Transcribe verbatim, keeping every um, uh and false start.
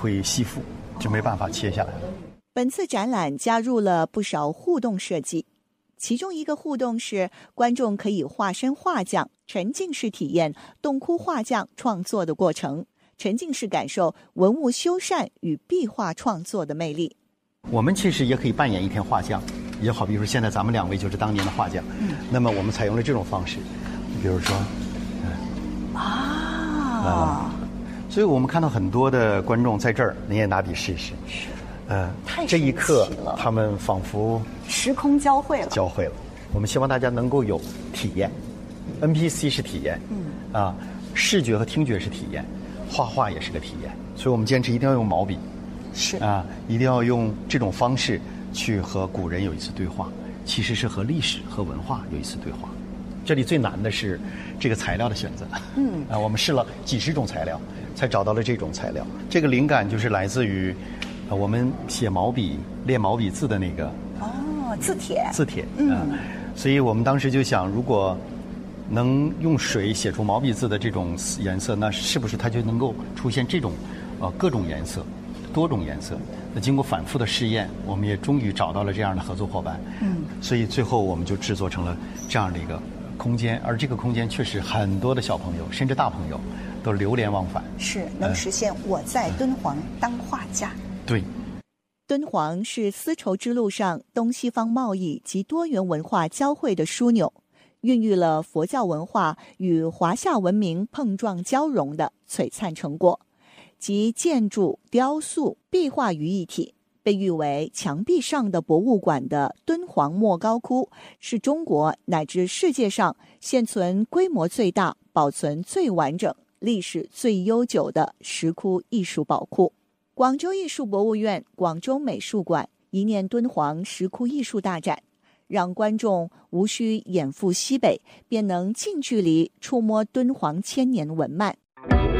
会吸附，就没办法切下来了。 本次展览加入了不少互动设计，其中一个互动是观众可以化身画匠，沉浸式体验洞窟画匠创作的过程，沉浸式感受文物修缮与壁画创作的魅力。 我们其实也可以扮演一天画匠，也好比如说现在咱们两位就是当年的画匠，嗯，那么我们采用了这种方式，比如说， 嗯、啊、 呃，所以我们看到很多的观众在这儿，你也拿笔试试， 是， 呃， 太这一刻他们仿佛时空交汇了， 交汇了。我们希望大家能够有体验 ，N P C 是体验，嗯，啊，视觉和听觉是体验，画画也是个体验，所以我们坚持一定要用毛笔。 是啊，一定要用这种方式去和古人有一次对话，其实是和历史和文化有一次对话。这里最难的是这个材料的选择。嗯，啊，我们试了几十种材料，才找到了这种材料。这个灵感就是来自于，呃，我们写毛笔、练毛笔字的那个哦，字帖。 字帖，嗯、啊，所以我们当时就想，如果能用水写出毛笔字的这种颜色，那是不是它就能够出现这种，呃，各种颜色？多种颜色，那经过反复的试验，我们也终于找到了这样的合作伙伴。嗯，所以最后我们就制作成了这样的一个空间，而这个空间确实很多的小朋友甚至大朋友都流连忘返， 是能实现我在敦煌当画家。 嗯、对， 敦煌是丝绸之路上东西方贸易及多元文化交汇的枢纽，孕育了佛教文化与华夏文明碰撞交融的璀璨成果。集建筑、雕塑、壁画于一体，被誉为墙壁上的博物馆的敦煌莫高窟，是中国乃至世界上现存规模最大、保存最完整、历史最悠久的石窟艺术宝库。广州艺术博物院、广州美术馆一念敦煌石窟艺术大展，让观众无需远赴西北，便能近距离触摸敦煌千年文脉。